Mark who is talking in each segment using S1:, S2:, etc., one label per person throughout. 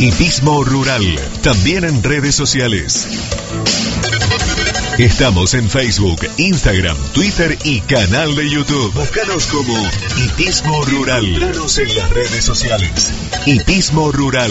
S1: Hipismo Rural, también en redes sociales. Estamos en Facebook, Instagram, Twitter y canal de YouTube. Búscanos como Hipismo Rural. Búscanos en las redes sociales. Hipismo Rural.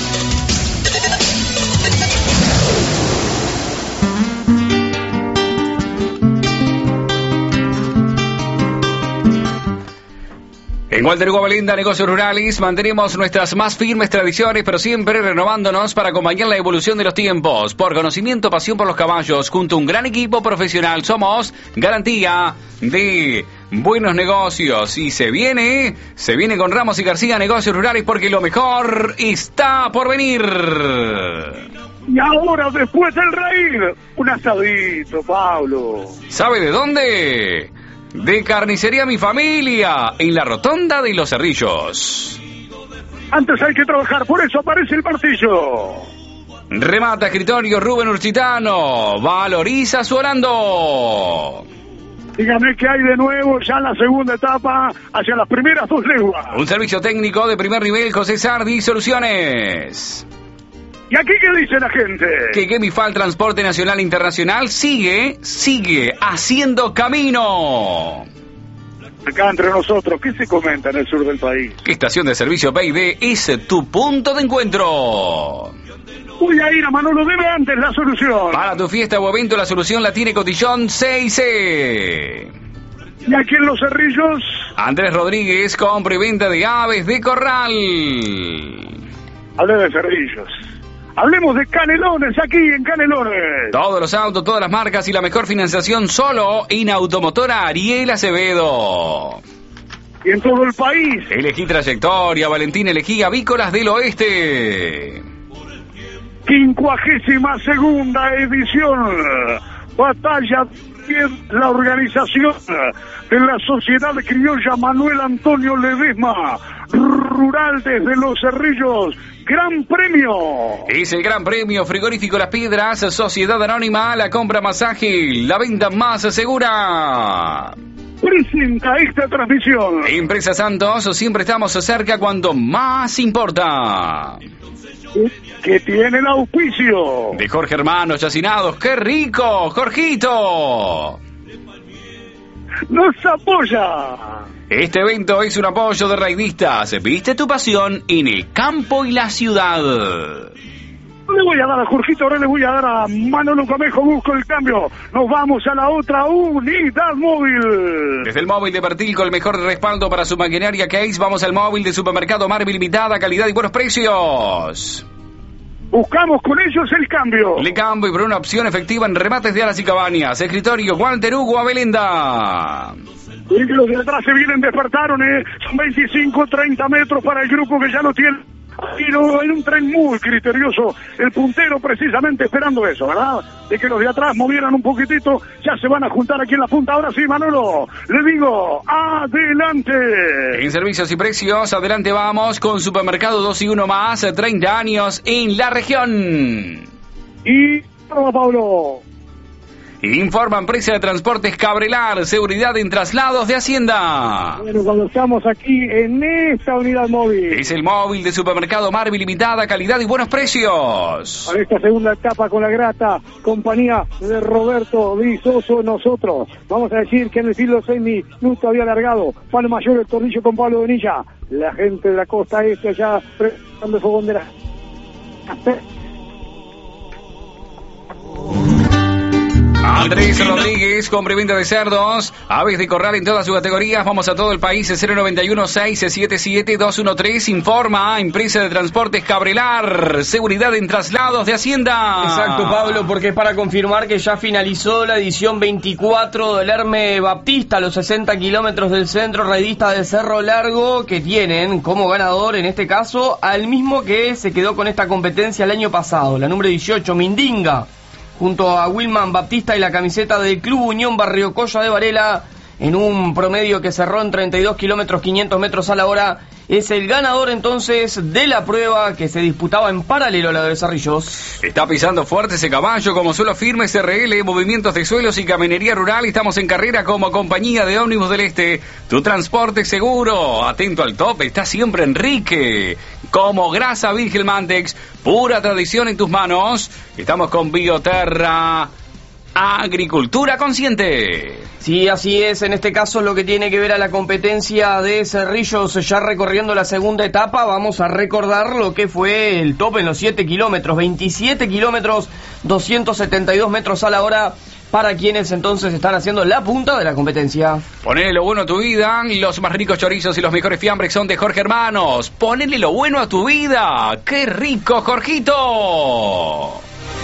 S2: En Walter Hugo Belinda, Negocios Rurales, mantenemos nuestras más firmes tradiciones, pero siempre renovándonos para acompañar la evolución de los tiempos. Por conocimiento, pasión por los caballos, junto a un gran equipo profesional, somos garantía de buenos negocios. Y se viene con Ramos y García, Negocios Rurales, porque lo mejor está por venir.
S3: Y ahora, después del reír, un asadito, Pablo.
S2: ¿Sabe de dónde? De Carnicería Mi Familia, en la Rotonda de Los Cerrillos.
S3: Antes hay que trabajar, por eso aparece el martillo.
S2: Remata escritorio Rubén Urchitano, valoriza su Orlando.
S3: Dígame qué hay de nuevo ya en la segunda etapa, hacia las primeras 2 leguas.
S2: Un servicio técnico de primer nivel, José Sardi Soluciones.
S3: ¿Y aquí qué dice la gente?
S2: Que Gemifal Transporte Nacional e Internacional sigue haciendo camino.
S3: Acá entre nosotros, ¿qué se comenta en el sur del país?
S2: ¿Qué estación de servicio P&D es tu punto de encuentro?
S3: Voy a ir a Manolo Debe antes la solución.
S2: Para tu fiesta o evento, la solución la tiene Cotillón 6C.
S3: ¿Y aquí en Los Cerrillos?
S2: Andrés Rodríguez, compra y venta de aves de corral.
S3: Hablé de Cerrillos. Hablemos de Canelones, aquí en Canelones.
S2: Todos los autos, todas las marcas y la mejor financiación solo en Automotora Ariel Acevedo.
S3: Y en todo el país.
S2: Elegí Trayectoria, Valentín, elegí Avícolas del Oeste.
S3: 52ª edición. Batalla de la organización de la Sociedad Criolla Manuel Antonio Ledesma. Rural desde Los Cerrillos. Gran premio.
S2: Es el gran premio Frigorífico Las Piedras, Sociedad Anónima, la compra más ágil, la venta más segura.
S3: Presenta esta transmisión.
S2: Empresa Santos, siempre estamos cerca cuando más importa.
S3: Que tiene el auspicio
S2: de Jorge Hermanos Yacinados. ¡Qué rico, Jorgito!
S3: Nos apoya.
S2: Este evento es un apoyo de raidistas. Viste tu pasión en el campo y la ciudad.
S3: Le voy a dar a Jorgito, ahora le voy a dar a Manolo Camejo, busco el cambio. Nos vamos a la otra unidad móvil.
S2: Desde el móvil de Bertil, el mejor respaldo para su maquinaria Case, vamos al móvil de Supermercado Marvel, limitada, calidad y buenos precios.
S3: Buscamos con ellos el cambio.
S2: Le cambio y por una opción efectiva en remates de alas y cabañas. Escritorio Walter Hugo Abelenda.
S3: Y los de atrás se vienen, despertaron, son 25, 30 metros para el grupo que ya no tiene. Pero en un tren muy criterioso, el puntero precisamente esperando eso, ¿verdad? De que los de atrás movieran un poquitito, ya se van a juntar aquí en la punta. Ahora sí, Manolo, le digo, adelante.
S2: En servicios y precios, adelante vamos con Supermercado 2 y 1 más, 30 años en la región.
S3: Y, Pablo.
S2: Informa Empresa de Transportes Cabrelar, seguridad en traslados de Hacienda.
S3: Bueno, cuando estamos aquí en esta unidad móvil.
S2: Es el móvil de Supermercado Marvel, limitada, calidad y buenos precios.
S3: Para esta segunda etapa con la grata compañía de Roberto Vizoso, nosotros vamos a decir que en el filo 6 minutos había alargado Palo Mayor, el tornillo con Pablo Bonilla. La gente de la costa este allá preparando el fogón de la...
S2: Andrés Rodríguez, compra y venta de cerdos, aves de corral en todas sus categorías. Vamos a todo el país, 091-677-213. Informa Empresa de Transportes Cabrelar, seguridad en traslados de Hacienda.
S4: Exacto, Pablo, porque es para confirmar que ya finalizó la edición 24 del Herme Baptista, los 60 kilómetros del centro raidista de Cerro Largo, que tienen como ganador, en este caso, al mismo que se quedó con esta competencia el año pasado, la número 18, Mindinga, junto a Wilman Baptista y la camiseta del Club Unión Barrio Colla de Varela, en un promedio que cerró en 32 kilómetros 500 metros a la hora. Es el ganador entonces de la prueba que se disputaba en paralelo a la de Cerrillos.
S2: Está pisando fuerte ese caballo, como suelo firme SRL, movimientos de suelos y caminería rural. Estamos en carrera como compañía de ómnibus del Este. Tu transporte seguro, atento al tope, está siempre Enrique. como grasa virgen Mantex, pura tradición en tus manos. Estamos con Bioterra, agricultura consciente.
S4: Sí, así es. En este caso, lo que tiene que ver a la competencia de Cerrillos, ya recorriendo la segunda etapa, vamos a recordar lo que fue el top en los 7 kilómetros. 27 kilómetros, 272 metros a la hora para quienes entonces están haciendo la punta de la competencia.
S2: Ponele lo bueno a tu vida. Los más ricos chorizos y los mejores fiambres son de Jorge Hermanos. Ponele lo bueno a tu vida. ¡Qué rico, Jorgito!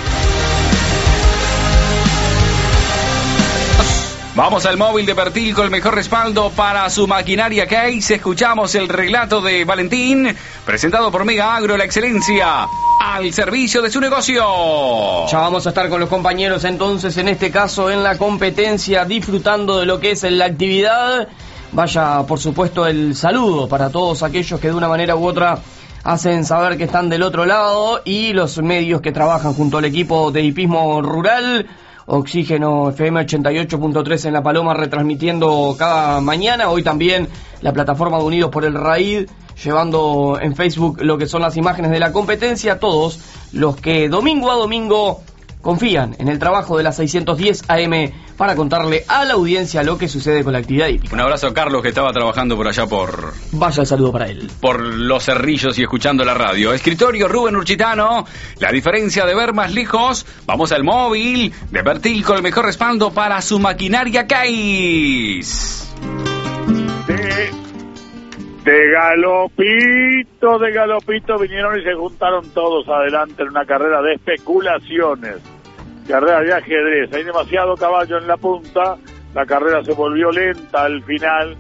S2: Vamos al móvil de Bertil con el mejor respaldo para su maquinaria Case. Escuchamos el relato de Valentín, presentado por Mega Agro, la excelencia al servicio de su negocio.
S4: Ya vamos a estar con los compañeros entonces, en este caso en la competencia, disfrutando de lo que es la actividad. Vaya, por supuesto, el saludo para todos aquellos que de una manera u otra hacen saber que están del otro lado, y los medios que trabajan junto al equipo de Hipismo Rural. Oxígeno FM 88.3 en La Paloma, retransmitiendo cada mañana. Hoy también la plataforma de Unidos por el Raid, llevando en Facebook lo que son las imágenes de la competencia. Todos los que domingo a domingo confían en el trabajo de la 610 AM para contarle a la audiencia lo que sucede con la actividad hípica.
S2: Un abrazo a Carlos, que estaba trabajando por allá por...
S4: Vaya el saludo para él.
S2: Por los Cerrillos y escuchando la radio. Escritorio Rubén Urchitano, la diferencia de ver más lejos. Vamos al móvil de Bertil con el mejor respaldo para su maquinaria Case.
S3: De galopito vinieron y se juntaron todos adelante en una carrera de especulaciones, carrera de ajedrez. Hay demasiado caballo en la punta, la carrera se volvió lenta al final.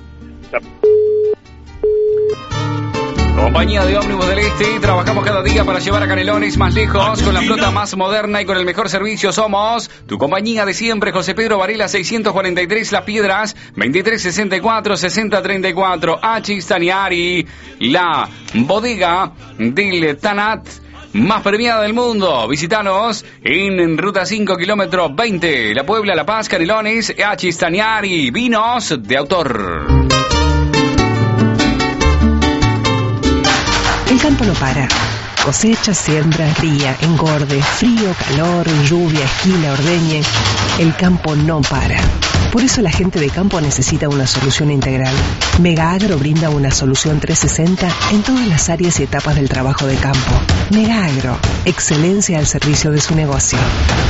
S2: Compañía de Ómnibus del Este, trabajamos cada día para llevar a Canelones más lejos, con la flota más moderna y con el mejor servicio. Somos tu compañía de siempre. José Pedro Varela 643 Las Piedras, 2364-6034. Achis Taniari, la bodega del Tanat más premiada del mundo. Visítanos en Ruta 5, kilómetro 20, La Puebla, La Paz, Canelones. Achis Taniari, vinos de autor.
S5: El campo no para. Cosecha, siembra, cría, engorde, frío, calor, lluvia, esquila, ordeñe. El campo no para. Por eso la gente de campo necesita una solución integral. Mega Agro brinda una solución 360 en todas las áreas y etapas del trabajo de campo. Mega Agro, excelencia al servicio de su negocio.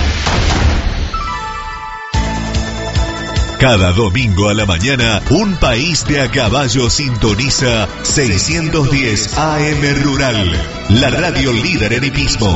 S1: Cada domingo a la mañana, un país de a caballo sintoniza 610 AM Rural, la radio líder en hipismo.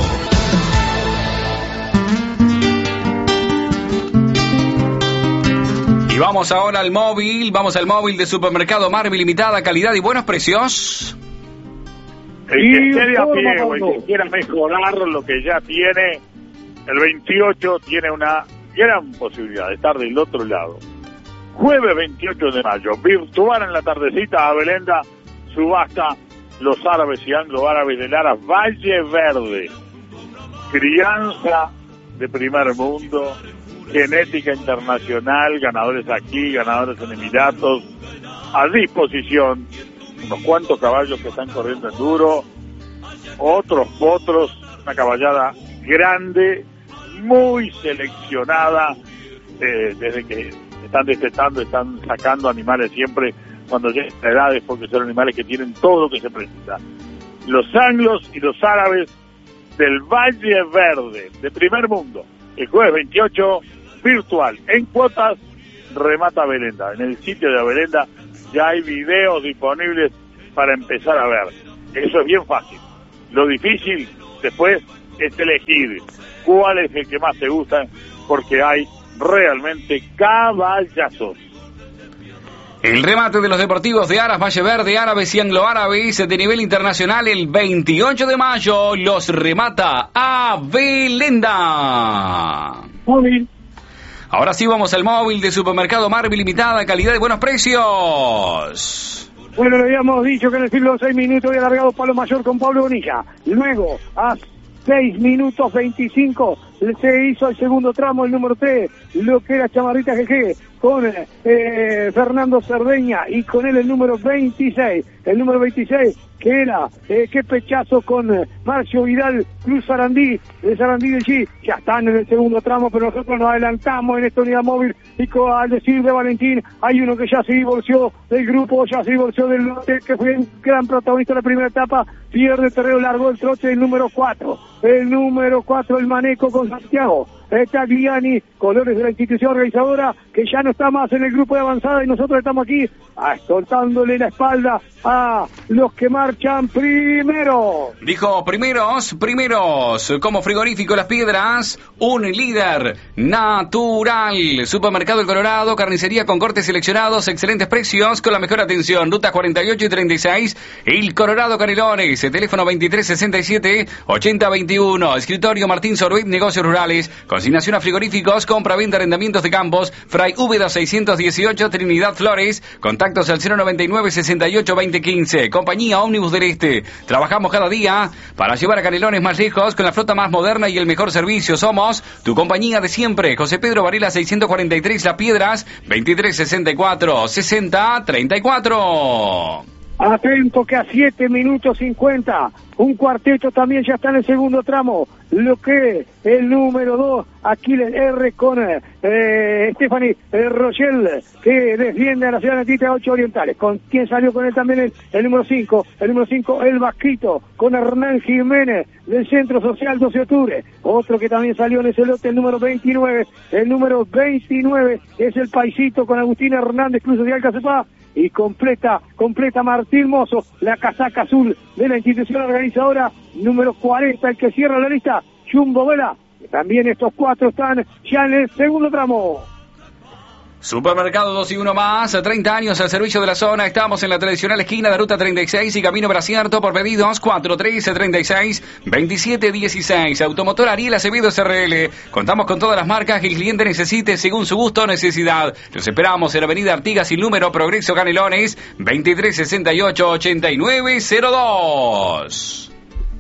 S2: Y vamos ahora al móvil de Supermercado Marvel, limitada calidad y buenos precios.
S3: El que esté de a pie o el que quiera mejorar lo que ya tiene, el 28 tiene una gran posibilidad de estar del otro lado. Jueves 28 de mayo, virtual en la tardecita, Abelenda, subasta los árabes y anglo-árabes del Aras Valle Verde. Crianza de primer mundo, genética internacional, ganadores aquí, ganadores en Emiratos, a disposición, unos cuantos caballos que están corriendo en duro, otros potros, una caballada grande, muy seleccionada, desde que están destetando, están sacando animales siempre cuando llegan a edades, porque son animales que tienen todo lo que se precisa. Los anglos y los árabes del Valle Verde, de primer mundo, el jueves 28, virtual, en cuotas, remata Abelenda. En el sitio de Abelenda ya hay videos disponibles para empezar a ver. Eso es bien fácil. Lo difícil después es elegir cuál es el que más te gusta, porque hay realmente caballazos.
S2: El remate de los deportivos de Aras Valle Verde, árabes y anglo-árabes de nivel internacional, el 28 de mayo los remata Abelenda.
S3: Móvil.
S2: Ahora sí vamos al móvil de Supermercado Marvel, limitada calidad y buenos precios.
S3: Bueno, le habíamos dicho que en el siglo 6 minutos había alargado Palo Mayor con Pablo Bonilla. Luego, a 6 minutos 25, se hizo el segundo tramo, el número 3, lo que era Chamarrita GG, con Fernando Cerdeña y con él el número 26, que era qué pechazo con Marcio Vidal, Cruz Sarandí, de Sarandí de G, ya están en el segundo tramo, pero nosotros nos adelantamos en esta unidad móvil y al decir de Valentín, hay uno que ya se divorció del grupo, ya se divorció del lote, que fue un gran protagonista de la primera etapa, pierde terreno largo el trote del número 4, el Maneco con Santiago, Tagliani, colores de la institución organizadora, que ya no está más en el grupo de avanzada y nosotros estamos aquí soltándole la espalda a los que marchan primero.
S2: Dijo primeros, como Frigorífico Las Piedras, un líder natural. Supermercado El Colorado, carnicería con cortes seleccionados, excelentes precios, con la mejor atención. Ruta 48 y 36, El Colorado Canelones, teléfono 2367-8021. Escritorio Martín Sorbet, negocios rurales, consignación a frigoríficos, compra, venta, arrendamientos de campos, Fray Úbeda 618, Trinidad Flores, contactos al 099-68-2015. Compañía Ómnibus del Este, trabajamos cada día para llevar a Canelones más lejos con la flota más moderna y el mejor servicio. Somos tu compañía de siempre. José Pedro Varela 643, Las Piedras, 2364-6034.
S3: Atento que a 7 minutos 50, un cuarteto también ya está en el segundo tramo, lo que el número 2, Aquiles R con Stephanie Rochelle, que defiende a la ciudad de 8 Orientales. Con quien salió con él también el número 5, el Vasquito, con Hernán Jiménez del Centro Social 12 de Octubre. Otro que también salió en ese lote, el número 29 es el Paisito con Agustín Hernández, Cruz Social Cacepá. Y completa Martín Mozo, la casaca azul de la institución organizadora, número 40, el que cierra la lista, Jumbo Vela. También estos 4 están ya en el segundo tramo.
S2: Supermercado 2 y 1 más, 30 años al servicio de la zona. Estamos en la tradicional esquina de Ruta 36 y Camino Bracierto. Por pedidos 4336-2716. Automotor Ariel Acevedo SRL. Contamos con todas las marcas que el cliente necesite según su gusto o necesidad. Los esperamos en Avenida Artigas sin número, Progreso Canelones, 2368-8902.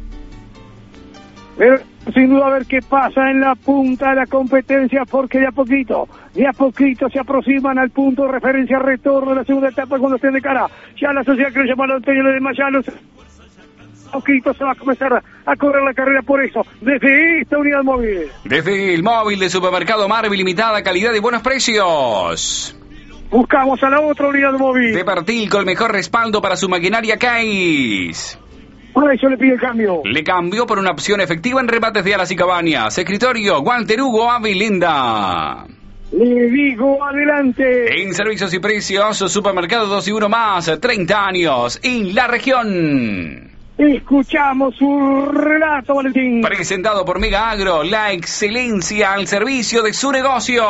S3: Pero sin duda a ver qué pasa en la punta de la competencia, porque de a poquito se aproximan al punto de referencia, retorno de la segunda etapa cuando estén de cara. Ya la sociedad que lo llama Antonio de Mayanos, poquito se va a comenzar a correr la carrera, por eso, desde esta unidad móvil.
S2: Desde el móvil de Supermercado Marvel, limitada calidad y buenos precios.
S3: Buscamos a la otra unidad móvil.
S2: De Partil, con el mejor respaldo para su maquinaria Case.
S3: Para eso le pide el cambio.
S2: Le cambió por una opción efectiva en remates de alas y cabañas. Escritorio Walter Hugo Avilinda.
S3: Le digo adelante.
S2: En servicios y precios, Supermercado 2 y 1 más, 30 años en la región.
S3: Escuchamos su relato, Valentín.
S2: Presentado por Mega Agro, la excelencia al servicio de su negocio.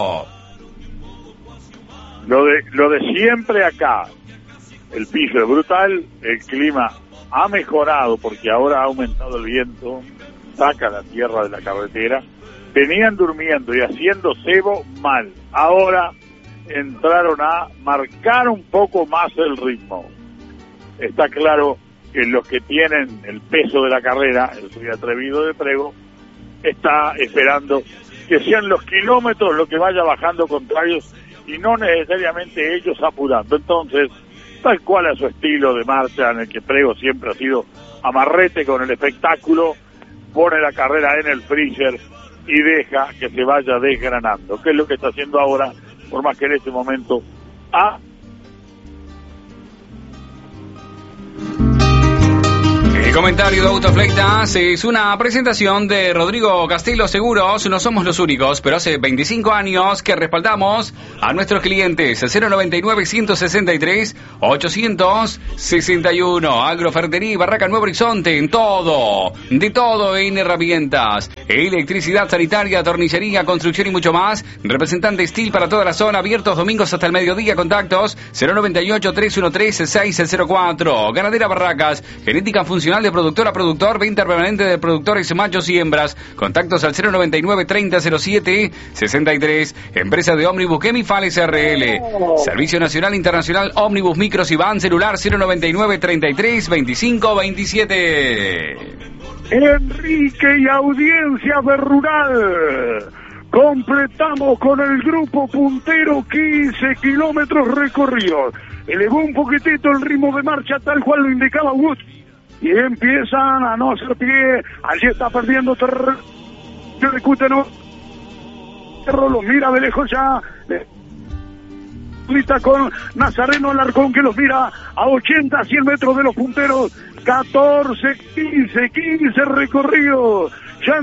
S6: Lo de siempre acá. El piso es brutal, el clima ha mejorado porque ahora ha aumentado el viento, saca la tierra de la carretera. Venían durmiendo y haciendo cebo mal. Ahora entraron a marcar un poco más el ritmo. Está claro que los que tienen el peso de la carrera, el Soy Atrevido de Prego, está esperando que sean los kilómetros lo que vaya bajando contrarios y no necesariamente ellos apurando. Entonces, tal cual a su estilo de marcha, en el que Prego siempre ha sido amarrete con el espectáculo, pone la carrera en el freezer y deja que se vaya desgranando, que es lo que está haciendo ahora, por más que en este momento
S2: El comentario de Autofleitas es una presentación de Rodrigo Castelo Seguros. No somos los únicos, pero hace 25 años que respaldamos a nuestros clientes. 099-163-861. Agrofertería Barraca Nuevo Horizonte, en todo, de todo en herramientas, electricidad sanitaria, tornillería, construcción y mucho más. Representante Steel para toda la zona, abiertos domingos hasta el mediodía. Contactos 098-313-604. Ganadera Barracas, genética funcional de productor a productor, venta permanente de productores machos y hembras. Contactos al 099-3007-63. Empresa de ómnibus Chemifal SRL. Servicio Nacional Internacional Ómnibus Micros y Van. Celular 099-33-25-27.
S3: Enrique y audiencia de Rural. Completamos con el grupo puntero 15 kilómetros recorridos. Elevó un poquitito el ritmo de marcha tal cual lo indicaba Augusto. Y empiezan a no hacer pie. Allí está perdiendo terreno. Lo mira de lejos ya. Con Nazareno Alarcón que los mira a 80, 100 metros de los punteros. 14, 15 recorridos. Ya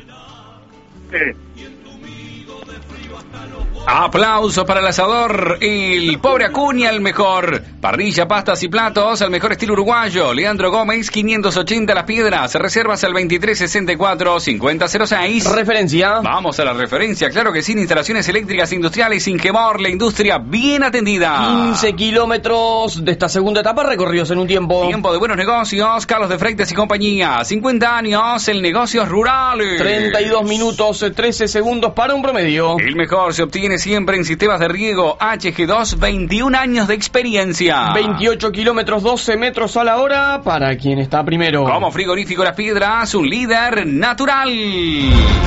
S2: Aplausos para el asador, el pobre Acuña, el mejor. Parrilla, pastas y platos, al mejor estilo uruguayo. Leandro Gómez, 580 Las Piedras. Reservas al 2364-5006.
S4: Referencia.
S2: Vamos a la referencia, claro que sí. Instalaciones eléctricas industriales Ingemor, la industria bien atendida.
S4: 15 kilómetros de esta segunda etapa recorridos en un tiempo.
S2: Tiempo de buenos negocios, Carlos de Freites y compañía. 50 años en negocios rurales.
S4: 32 minutos, 13 segundos para un promedio.
S2: El mejor se obtiene siempre en sistemas de riego HG2, 21 años de experiencia.
S4: 28 kilómetros, 12 metros a la hora para quien está primero.
S2: Como Frigorífico Las Piedras, un líder natural.